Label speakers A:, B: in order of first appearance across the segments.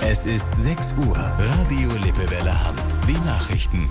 A: Es ist 6 Uhr. Radio Lippewelle Hamm. Die Nachrichten.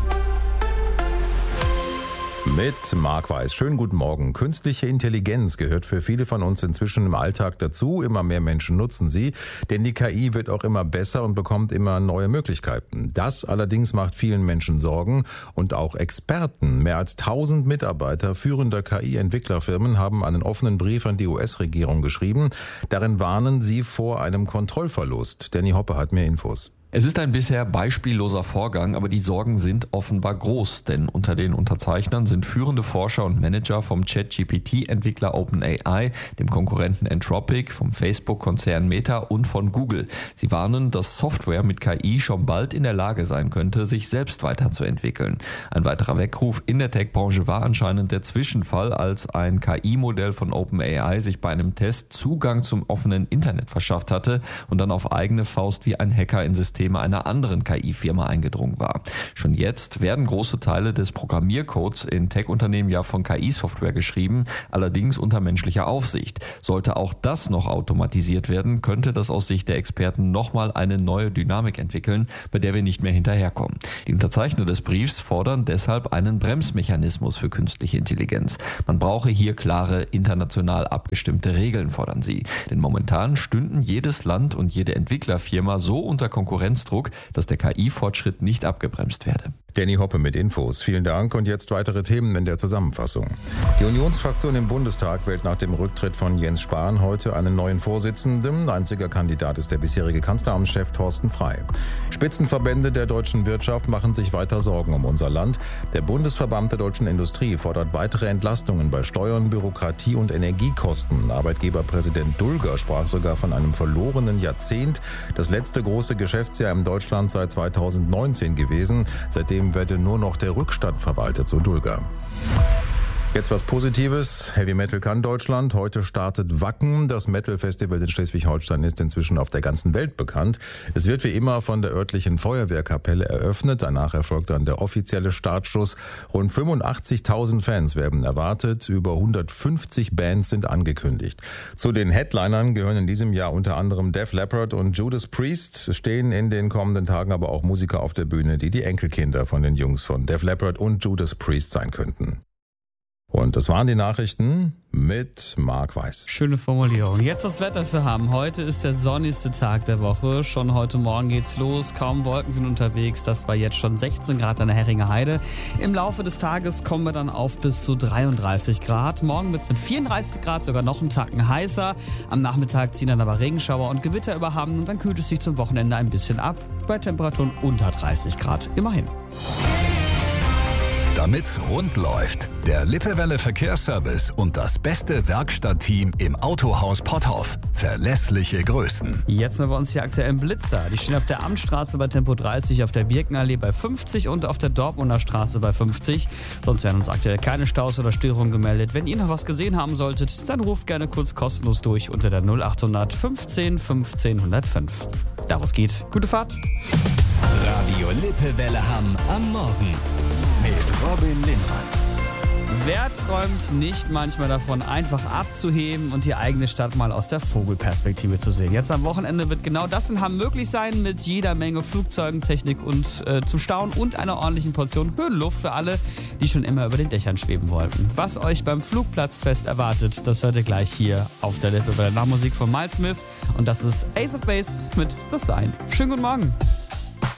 B: Mit Marc Weiß. Schönen guten Morgen. Künstliche Intelligenz gehört für viele von uns inzwischen im Alltag dazu. Immer mehr Menschen nutzen sie, denn die KI wird auch immer besser und bekommt immer neue Möglichkeiten. Das allerdings macht vielen Menschen Sorgen und auch Experten. Mehr als 1000 Mitarbeiter führender KI-Entwicklerfirmen haben einen offenen Brief an die US-Regierung geschrieben. Darin warnen sie vor einem Kontrollverlust. Danny Hoppe hat mehr Infos.
C: Es ist ein bisher beispielloser Vorgang, aber die Sorgen sind offenbar groß, denn unter den Unterzeichnern sind führende Forscher und Manager vom ChatGPT-Entwickler OpenAI, dem Konkurrenten Anthropic, vom Facebook-Konzern Meta und von Google. Sie warnen, dass Software mit KI schon bald in der Lage sein könnte, sich selbst weiterzuentwickeln. Ein weiterer Weckruf in der Tech-Branche war anscheinend der Zwischenfall, als ein KI-Modell von OpenAI sich bei einem Test Zugang zum offenen Internet verschafft hatte und dann auf eigene Faust wie ein Hacker in Systeme einer anderen KI-Firma eingedrungen war. Schon jetzt werden große Teile des Programmiercodes in Tech-Unternehmen ja von KI-Software geschrieben, allerdings unter menschlicher Aufsicht. Sollte auch das noch automatisiert werden, könnte das aus Sicht der Experten nochmal eine neue Dynamik entwickeln, bei der wir nicht mehr hinterherkommen. Die Unterzeichner des Briefs fordern deshalb einen Bremsmechanismus für künstliche Intelligenz. Man brauche hier klare, international abgestimmte Regeln, fordern sie. Denn momentan stünden jedes Land und jede Entwicklerfirma so unter Konkurrenzdruck, dass der KI-Fortschritt nicht abgebremst werde.
B: Danny Hoppe mit Infos. Vielen Dank und jetzt weitere Themen in der Zusammenfassung. Die Unionsfraktion im Bundestag wählt nach dem Rücktritt von Jens Spahn heute einen neuen Vorsitzenden. Einziger Kandidat ist der bisherige Kanzleramtschef Thorsten Frey. Spitzenverbände der deutschen Wirtschaft machen sich weiter Sorgen um unser Land. Der Bundesverband der deutschen Industrie fordert weitere Entlastungen bei Steuern, Bürokratie und Energiekosten. Arbeitgeberpräsident Dulger sprach sogar von einem verlorenen Jahrzehnt. Das letzte große Geschäftsjahr in Deutschland seit 2019 gewesen. Seitdem werde nur noch der Rückstand verwaltet, so Dulger. Jetzt was Positives. Heavy Metal kann Deutschland. Heute startet Wacken. Das Metal-Festival in Schleswig-Holstein ist inzwischen auf der ganzen Welt bekannt. Es wird wie immer von der örtlichen Feuerwehrkapelle eröffnet. Danach erfolgt dann der offizielle Startschuss. Rund 85.000 Fans werden erwartet. Über 150 Bands sind angekündigt. Zu den Headlinern gehören in diesem Jahr unter anderem Def Leppard und Judas Priest. Es stehen in den kommenden Tagen aber auch Musiker auf der Bühne, die die Enkelkinder von den Jungs von Def Leppard und Judas Priest sein könnten. Und das waren die Nachrichten mit Marc Weiß.
D: Schöne Formulierung. Jetzt das Wetter für Hamm. Heute ist der sonnigste Tag der Woche. Schon heute Morgen geht's los. Kaum Wolken sind unterwegs. Das war jetzt schon 16 Grad an der Herringer Heide. Im Laufe des Tages kommen wir dann auf bis zu 33 Grad. Morgen wird mit 34 Grad sogar noch einen Tacken heißer. Am Nachmittag ziehen dann aber Regenschauer und Gewitter über Hamm. Und dann kühlt es sich zum Wochenende ein bisschen ab. Bei Temperaturen unter 30 Grad. Immerhin.
A: Damit's rund läuft, der Lippewelle Verkehrsservice und das beste Werkstattteam im Autohaus Potthoff. Verlässliche Größen.
D: Jetzt sind wir uns hier aktuell im Blitzer. Die stehen auf der Amtsstraße bei Tempo 30, auf der Birkenallee bei 50 und auf der Dortmunder Straße bei 50. Sonst werden uns aktuell keine Staus oder Störungen gemeldet. Wenn ihr noch was gesehen haben solltet, dann ruft gerne kurz kostenlos durch unter der 0800 15 15 105. Daraus geht. Gute Fahrt.
A: Radio Lippewelle Hamm am Morgen mit Robin Lindmann.
D: Wer träumt nicht manchmal davon, einfach abzuheben und die eigene Stadt mal aus der Vogelperspektive zu sehen? Jetzt am Wochenende wird genau das in Hamm möglich sein, mit jeder Menge Flugzeugen, Technik und zum Staunen und einer ordentlichen Portion Höhenluft für alle, die schon immer über den Dächern schweben wollten. Was euch beim Flugplatzfest erwartet, das hört ihr gleich hier auf der Lippe bei der Nachmusik von Miles Smith. Und das ist Ace of Base mit The Sign. Schönen guten Morgen.